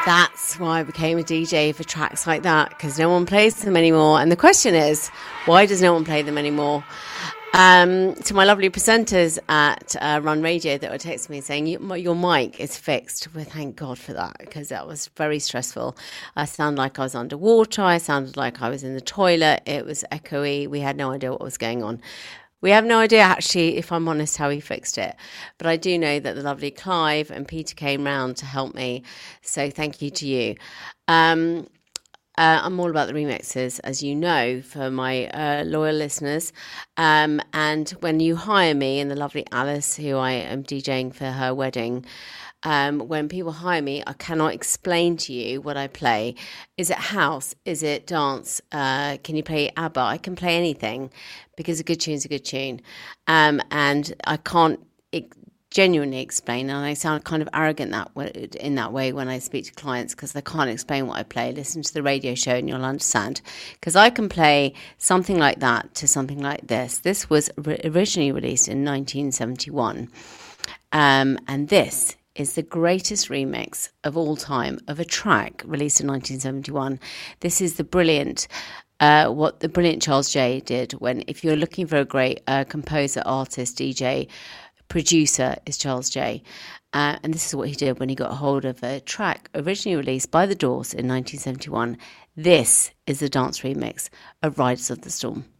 That's why I became a DJ for tracks like that, because no one plays them anymore. And the question is, why does no one play them anymore? To my lovely presenters at Run Radio that were texting me saying, your mic is fixed. Well, thank God for that, because that was very stressful. I sounded like I was underwater. I sounded like I was in the toilet. It was echoey. We had no idea what was going on. We have no idea, actually, if I'm honest, how he fixed it. But I do know that the lovely Clive and Peter came round to help me. So thank you to you. I'm all about the remixes, as you know, for my loyal listeners. And when you hire me, and the lovely Alice, who I am DJing for her wedding, when people hire me, I cannot explain to you what I play. Is it house? Is it dance? Can you play ABBA? I can play anything, because a good tune's a good tune. And I can't genuinely explain, and I sound kind of arrogant in that way when I speak to clients, because they can't explain what I play. Listen to the radio show and you'll understand, because I can play something like that to something like this. This was originally released in 1971, and this is the greatest remix of all time of a track released in 1971. This is the brilliant what the brilliant Charles J did. If you're looking for a great composer, artist, DJ, producer, is Charles J. And this is what he did when he got a hold of a track originally released by The Doors in 1971. This is the dance remix of Riders of the Storm.